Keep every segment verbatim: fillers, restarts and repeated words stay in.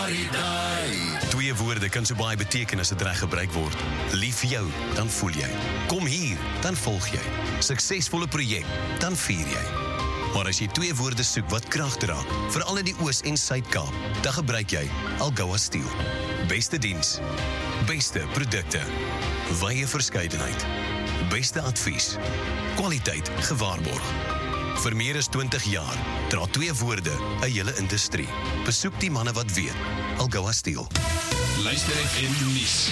Variety. Twee woorde kan so baie beteken as dit reg gebruik word. Lief vir jou, dan voel jy. Kom hier, dan volg jy. Suksesvolle projek, dan vier jy. Maar as jy twee woorde soek wat krag dra, veral in die Oos- en Suid-Kaap, dan gebruik jy Algoa Steel. Beste diens, beste produkte, wye verskeidenheid, beste advies, kwaliteit gewaarborg. Vir meer as twintig jaar dra twee woorde 'n hele industrie. Besoek die manne wat weet. Algoa Steel. Luister F M nuus.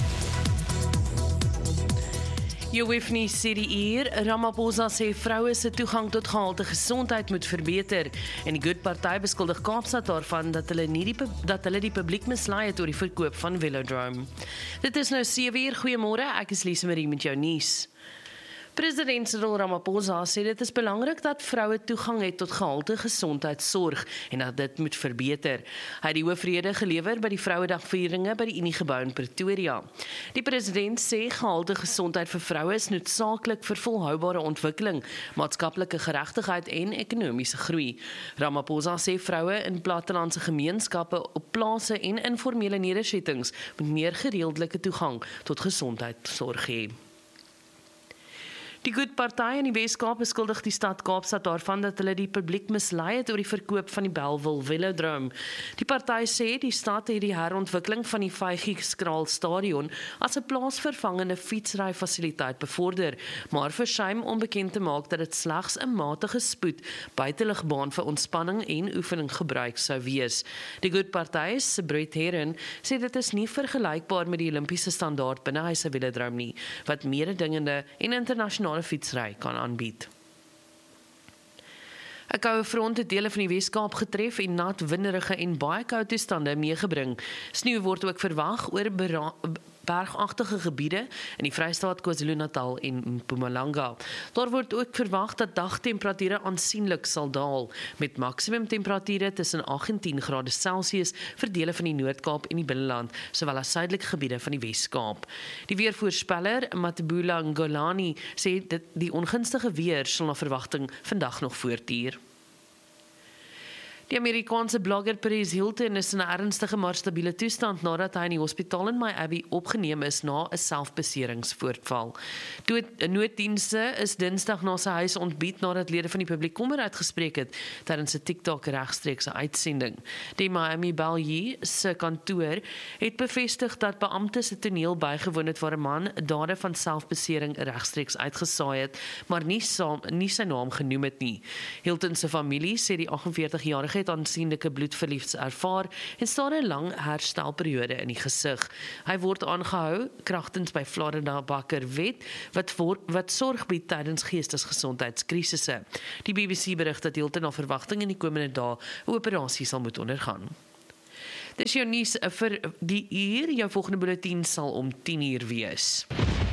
Jowefni sê die uur, Ramaphosa sê vroue se toegang tot gehalte gesondheid moet verbeter en die Good Party beskuldig Kaapstad daarvan dat hulle nie die dat hulle die publiek mislei het oor die verkoop van Velodrome. Dit is nou sewe uur, goeiemôre, ek is Lise Marie met jou nuus. President Cyril Ramaphosa sê dit is belangrik dat vroue toegang het tot gehalte gesondheidsorg en dat dit moet verbeter. Hy het die hoofrede gelewer by die Vrouedagvieringe by die Uniegebou in Pretoria. Die president sê gehalte gesondheid vir vroue is noodsaaklik vir volhoubare ontwikkeling, maatskaplike geregtigheid en ekonomiese groei. Ramaphosa sê vroue in plattelandse gemeenskappe op plase en informele nedersettings moet meer gereeldelike toegang tot gesondheidsorg hê. Die Good Party in die Weskaap beskuldig die stad Kaapstad daarvan dat hulle die publiek mislei het oor die verkoop van die Bellville Velodrome. Die party sê die stad het die herontwikkeling van die Vygieskraal stadion as 'n plaasvervangende fietsryfasiliteit bevorder, maar versuim om bekend te maak dat dit slegs 'n matige spoed buiteligbaan vir ontspanning en oefening gebruik sou wees. Die Good Party se Brett Herron sê dit is nie vergelykbaar met die Olimpiese standaard binnehuise Velodrome nie, wat mededingende en internasionale fietsry kan aanbied. 'n Koue front het dele van die Weskaap getref en nat, winderige en baie koue toestande meegebring. Sneeu word ook verwag oor bergagtige gebiede in die Vrystaat, KwaZulu-Natal en Mpumalanga. Daar word ook verwag dat dagtemperature aansienlik sal daal, met maksimum temperature tussen agt en tien grade Celsius vir dele van die Noord-Kaap en die Binneland, sowel as suidelike gebiede van die Wes-Kaap. Die weervoorspeller, Matebula Ngolani, sê dat die ongunstige weer sal na verwagting vandag nog voortduur. Die Amerikaanse blogger Paris Hilton is in 'n ernstige maar stabiele toestand nadat hy in die hospitaal in Miami opgeneem is na 'n selfbeseringsvoorval. Nooddienste is Dinsdag na sy huis ontbied nadat lede van die publiek kommer uitgespreek het tydens 'n TikTok regstreekse uitsending. Die Miami Bellevue se kantoor het bevestig dat beamptes 'n toneel bygewoon het waar 'n man dade van selfbesering regstreeks uitgesaai het, maar nie saam nie sy naam genoem het nie. Hilton se familie sê die agt en veertig-jarige het aansienlike bloedverlies ervaar en staar 'n lang herstelperiode in die gesig. Hy word aangehou kragtens by Florida Bakker wet wat voor, wat sorg bied tydens geestesgesondheidskrisisse. Die B B C berig dat Hilton na verwagting in die komende dae 'n operasie sal moet ondergaan. Dis jou nuus vir die uur. Jou volgende bulletin sal om tien uur wees.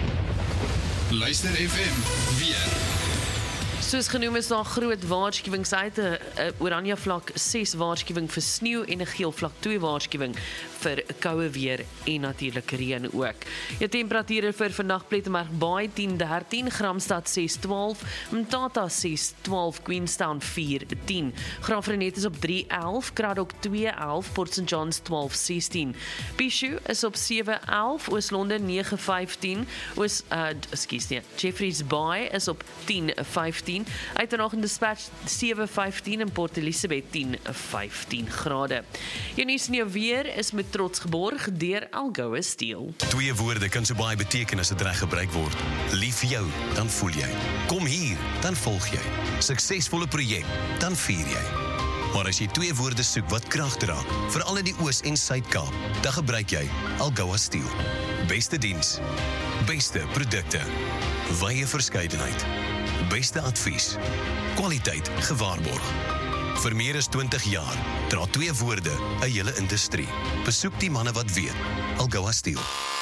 Luister F M weer. Soos genoem is daar groot waarskuwings uit, 'n oranje vlak ses waarskuwing vir sneeu en 'n geel vlak twee waarskuwing vir koue weer en natuurlik reën ook. Jou temperature vir vandag Plettenberg Baai tien dertien, Gramstad ses twaalf, Mtata ses twaalf, Queenstown vier tien, Graafrenet is op drie elf, Kraddock twee elf, Port Saint Johns twaalf sestien, Pichu is op sewe elf, Oos-London nege vyftien, Oos, uh, excuse nie, Jeffreys Bay is op tien vyftien, Uitenhage en Dispatch sewe vyftien en Port Elizabeth tien vyftien grade. Jou nuus en jou weer is met trots geborg deur Algoa Steel. Twee woorde kan so baie beteken as dit reg gebruik word. Lief vir jou, dan voel jy. Kom hier, dan volg jy. Suksesvolle projek, dan vier jy. Maar as jy twee woorde soek wat krag dra, veral in die Oos- en Suid-Kaap, dan gebruik jy Algoa Steel. Beste diens, beste produkte, wye verskeidenheid, beste advies, kwaliteit gewaarborg. Vir meer as twintig jaar dra twee woorde 'n hele industrie. Besoek die manne wat weet. Algoa Steel.